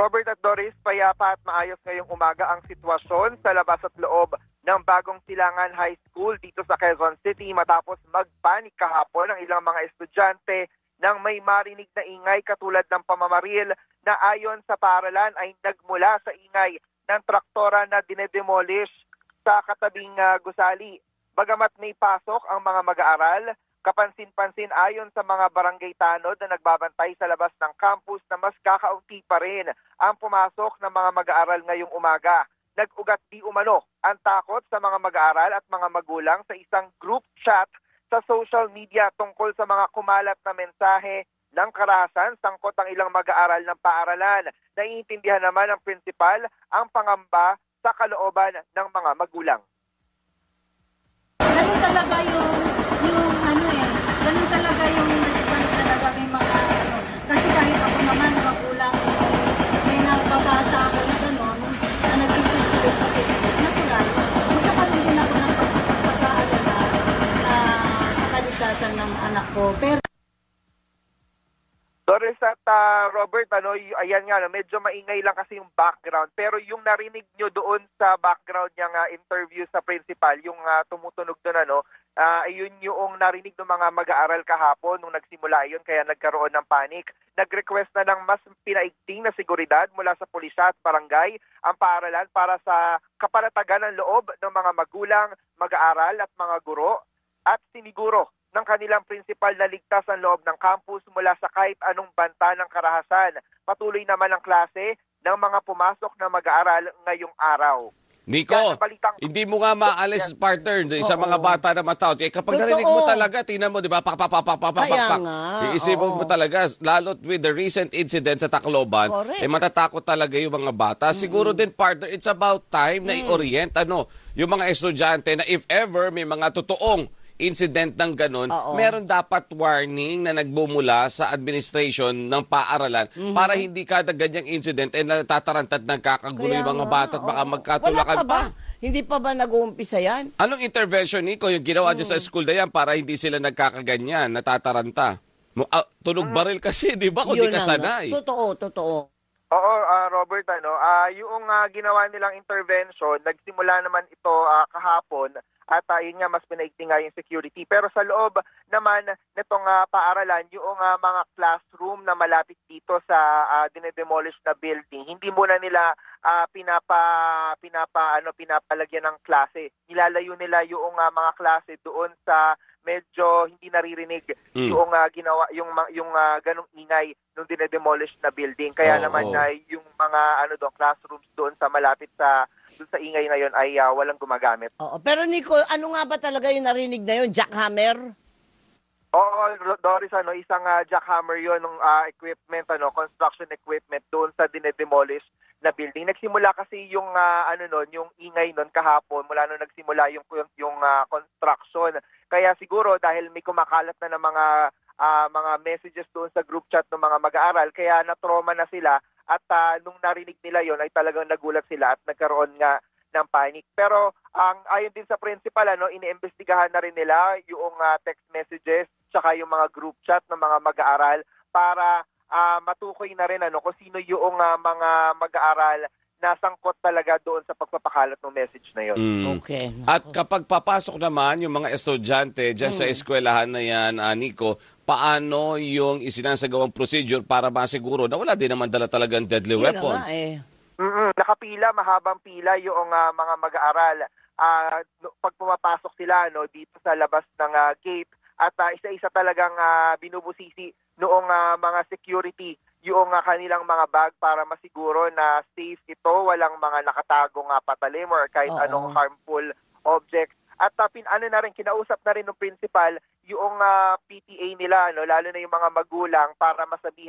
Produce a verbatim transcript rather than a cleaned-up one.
Robert at Doris, payapa at maayos ngayong umaga ang sitwasyon sa labas at loob ng Bagong Silangan High School dito sa Quezon City matapos magpanik kahapon ang ilang mga estudyante nang may marinig na ingay katulad ng pamamaril na ayon sa paaralan ay nagmula sa ingay ng traktora na dinedemolish sa katabing uh, gusali. Bagamat may pasok ang mga mag-aaral, kapansin-pansin ayon sa mga barangay tanod na nagbabantay sa labas ng campus na mas kakaunti pa rin ang pumasok ng mga mag-aaral ngayong umaga. Nag-ugat di umano ang takot sa mga mag-aaral at mga magulang sa isang group chat sa social media tungkol sa mga kumalat na mensahe ng karahasan sangkot ang ilang mag-aaral ng paaralan. Naiintindihan naman ng principal ang pangamba sa kalooban ng mga magulang. Ganun talaga yung, yung ano eh, ganun talaga yung response talaga may mga ano. Kasi kahit ako naman magulang, may nababasa ako na gano'n, na nagsisirculate sa Facebook, natural. Magkakaroon din ako ng pagkaalala uh, sa kaligtasan ng anak ko. Pero Doris at uh, Robert, ano, ayan nga, no, medyo maingay lang kasi yung background. Pero yung narinig nyo doon sa background niyang uh, interview sa principal, yung uh, tumutunog doon, ano, uh, yun yung narinig ng mga mag-aaral kahapon nung nagsimula yun, kaya nagkaroon ng panic. Nag-request na ng mas pinaigting na seguridad mula sa pulisya at barangay ang paaralan para sa kapanatagan ng loob ng mga magulang, mag-aaral at mga guro at siniguro ng kanilang principal na ligtas ang loob ng campus mula sa kahit anong banta ng karahasan. Patuloy naman ang klase ng mga pumasok na mag-aaral ngayong araw. Nico, balitang, hindi mo nga maalis, partner, sa mga bata na mataot. Eh, kapag Totoo. narinig mo talaga, tingnan mo, di ba, pakapapapapapapap. Iisipin mo talaga, lalo't with the recent incident sa Tacloban, Correct. eh matatakot talaga yung mga bata. Mm-hmm. Siguro din, partner, it's about time na mm. i-orient ano, yung mga estudyante na if ever may mga totoong incident ng ganun, Oo. meron dapat warning na nagbumula sa administration ng paaralan mm-hmm. para hindi kada ganyang incident ay eh, natatarantad nagkakagulo yung mga bata at baka magkatulakan pa. Ba? Hindi pa ba nag-uumpisa yan? Anong intervention, Nico, yung ginawa mm. dyan sa school na yan para hindi sila nagkakaganyan, natataranta? Uh, tunog mm. baril kasi, di ba? Kung di ka sanay. Totoo, totoo. Oo, uh, Robert, ano, uh, yung uh, ginawa nilang intervention, nagsimula naman ito uh, kahapon at uh, yun nga, mas pinaigting nga yung security. Pero sa loob naman nitong uh, paaralan, yung uh, mga classroom na malapit dito sa uh, dinedemolish na building, hindi muna nila uh, pinapa, pinapa, ano, pinapalagyan ng klase. Nilalayo nila yung uh, mga klase doon sa medyo hindi naririnig mm. yung uh, ginawa yung yung uh, ganung ingay nung dinedemolish na building. Kaya oh, naman na oh. uh, yung mga ano doon classrooms doon sa malapit sa doon sa ingay na yon ay uh, walang gumagamit. Oo, pero Nico, ano nga ba talaga yung narinig na yon? Jackhammer? Oo, Doris, ano, isang uh, jackhammer yon ng uh, equipment, ano, construction equipment doon sa dinedemolish na building. Nagsimula kasi yung uh, ano noon, yung ingay noon kahapon mula nung nagsimula yung yung, yung uh, construction. Kaya siguro dahil may kumakalat na ng mga uh, mga messages doon sa group chat ng mga mag-aaral, kaya na-trauma na sila at uh, nung narinig nila yon ay talagang nagulat sila at nagkaroon nga ng panic. Pero ang um, ayon din sa principal, ano, iniimbestigahan na rin nila yung uh, text messages tsaka yung mga group chat ng mga mag-aaral para uh, matukoy na rin ano kung sino yung uh, mga mag-aaral na sangkot talaga doon sa pagpapakalat ng message na yun. Mm. Okay. At kapag papasok naman yung mga estudyante dyan mm. sa eskwelahan na yan, uh, Nico, paano yung isinasagawang procedure para masiguro na wala din naman dala talagang deadly Yun weapon? Na eh. Mm-mm. Nakapila, mahabang pila yung uh, mga mag-aaral. Uh, pag pumapasok sila no, dito sa labas ng uh, gate, at uh, isa-isa talagang uh, binubusisi noong uh, mga security yung uh, kanilang mga bag para masiguro na safe ito, walang mga nakatagong uh, patalim or kahit Oo. anong harmful objects. At uh, pin, ano na rin, kinausap na rin ng principal yung uh, P T A nila, no, lalo na yung mga magulang para masabihan